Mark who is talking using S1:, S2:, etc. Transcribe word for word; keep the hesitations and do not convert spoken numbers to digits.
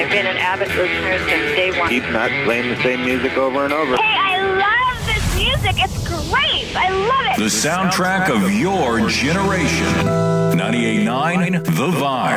S1: I've been an avid listener since day one.
S2: Keep not playing the same music over and over.
S1: Hey, I love this music. It's great. I love it.
S3: The soundtrack of your generation. ninety-eight point nine The Vibe.